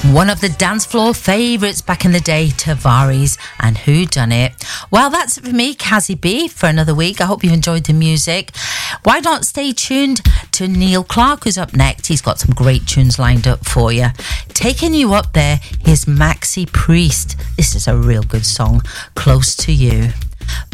One of the dance floor favourites back in the day, Tavares and Who Done It. Well, that's it for me, Kazzy B, for another week. I hope you've enjoyed the music. Why not stay tuned to Neil Clark, who's up next. He's got some great tunes lined up for you. Taking you up there is Maxi Priest. This is a real good song, Close to You.